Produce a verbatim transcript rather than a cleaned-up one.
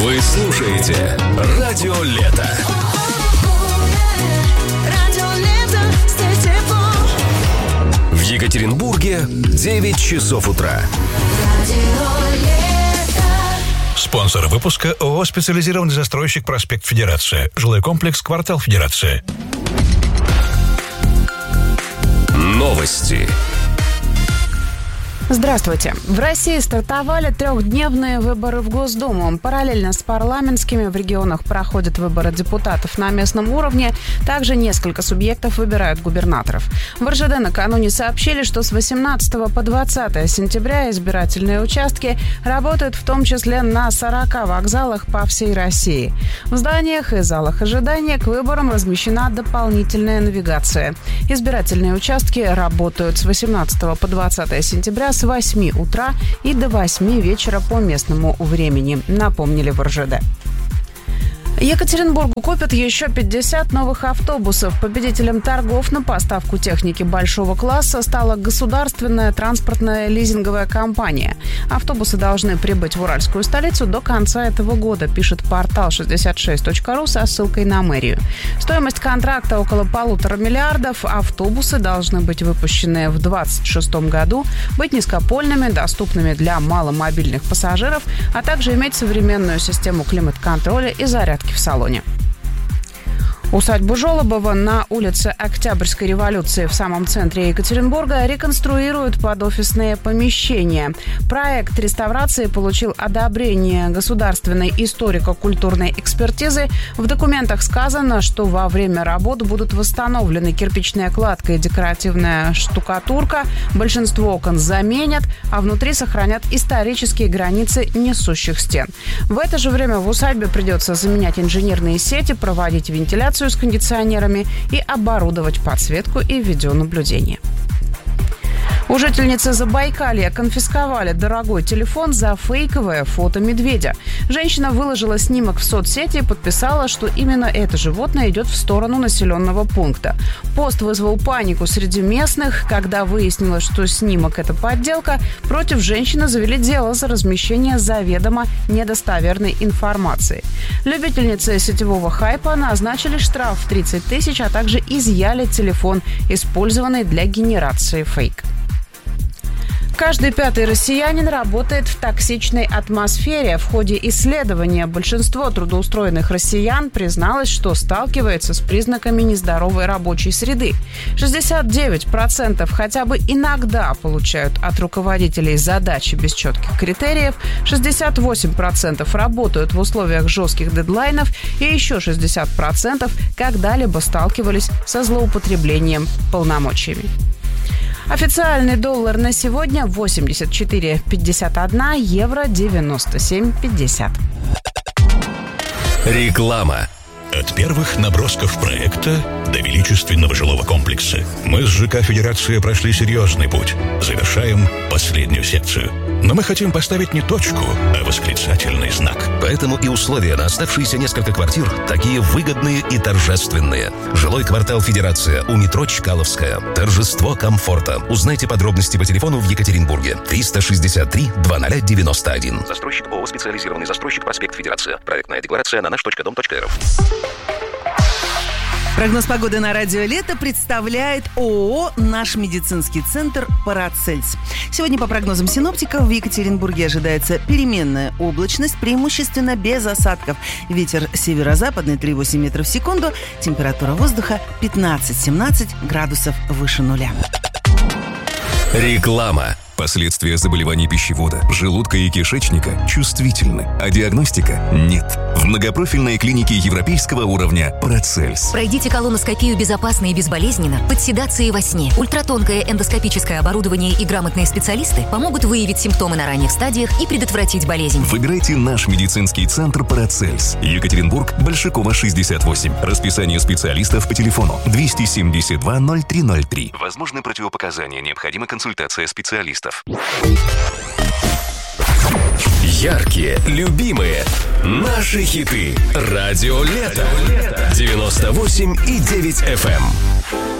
Вы слушаете Радио Лето. В Екатеринбурге девять часов утра. Спонсор выпуска ООО «Специализированный застройщик Проспект Федерация». Жилой комплекс «Квартал Федерация». Новости. Здравствуйте. В России стартовали трехдневные выборы в Госдуму. Параллельно с парламентскими в регионах проходят выборы депутатов на местном уровне. Также несколько субъектов выбирают губернаторов. В эр жэ дэ накануне сообщили, что с восемнадцатого по двадцатое сентября избирательные участки работают в том числе на сорока вокзалах по всей России. В зданиях и залах ожидания к выборам размещена дополнительная навигация. Избирательные участки работают с восемнадцатого по двадцатое сентября с восьми утра и до восьми вечера по местному времени, напомнили в эр жэ дэ. Екатеринбургу купят еще пятьдесят новых автобусов. Победителем торгов на поставку техники большого класса стала государственная транспортная лизинговая компания. Автобусы должны прибыть в уральскую столицу до конца этого года, пишет портал шестьдесят шесть точка ру со ссылкой на мэрию. Стоимость контракта около полутора миллиардов. Автобусы должны быть выпущены в двадцать шестом году, быть низкопольными, доступными для маломобильных пассажиров, а также иметь современную систему климат-контроля и зарядки в салоне. Усадьбу Жолобова на улице Октябрьской революции в самом центре Екатеринбурга реконструируют под офисные помещения. Проект реставрации получил одобрение государственной историко-культурной экспертизы. В документах сказано, что во время работ будут восстановлены кирпичная кладка и декоративная штукатурка. Большинство окон заменят, а внутри сохранят исторические границы несущих стен. В это же время в усадьбе придется заменять инженерные сети, проводить вентиляцию с кондиционерами и оборудовать подсветку и видеонаблюдение. У жительницы Забайкалья конфисковали дорогой телефон за фейковое фото медведя. Женщина выложила снимок в соцсети и подписала, что именно это животное идет в сторону населенного пункта. Пост вызвал панику среди местных. Когда выяснилось, что снимок – это подделка, против женщины завели дело за размещение заведомо недостоверной информации. Любительнице сетевого хайпа назначили штраф в тридцать тысяч, а также изъяли телефон, использованный для генерации фейка. Каждый пятый россиянин работает в токсичной атмосфере. В ходе исследования большинство трудоустроенных россиян призналось, что сталкивается с признаками нездоровой рабочей среды. шестьдесят девять процентов хотя бы иногда получают от руководителей задачи без четких критериев, шестьдесят восемь процентов работают в условиях жестких дедлайнов и еще шестьдесят процентов когда-либо сталкивались со злоупотреблением полномочиями. Официальный доллар на сегодня восемьдесят четыре пятьдесят один, евро девяносто семь пятьдесят. Реклама. От первых набросков проекта до величественного жилого комплекса мы с ЖК «Федерация» прошли серьезный путь. Завершаем последнюю секцию. Но мы хотим поставить не точку, а восклицательный знак. Поэтому и условия на оставшиеся несколько квартир такие выгодные и торжественные. Жилой квартал «Федерация» у метро Чкаловская. Торжество комфорта. Узнайте подробности по телефону в Екатеринбурге. триста шестьдесят три двадцать девяносто один. Застройщик ООО «Специализированный застройщик Проспект Федерация». Проектная декларация на наш точка дом точка эр эф. Прогноз погоды на Радио Лето представляет ООО «Наш медицинский центр Парацельс». Сегодня по прогнозам синоптиков в Екатеринбурге ожидается переменная облачность, преимущественно без осадков. Ветер северо-западный три целых восемь десятых метров в секунду. Температура воздуха пятнадцать-семнадцать градусов выше нуля. Реклама. Последствия заболеваний пищевода, желудка и кишечника чувствительны, а диагностика нет. В многопрофильной клинике европейского уровня «Парацельс». Пройдите колоноскопию безопасно и безболезненно, под седацией во сне. Ультратонкое эндоскопическое оборудование и грамотные специалисты помогут выявить симптомы на ранних стадиях и предотвратить болезнь. Выбирайте наш медицинский центр «Парацельс». Екатеринбург, Большакова, шестьдесят восемь. Расписание специалистов по телефону двести семьдесят два ноль три ноль три. Возможны противопоказания, необходима консультация специалистов. Яркие, любимые, наши хиты. Радио Лето. девяносто восемь и девять эф эм.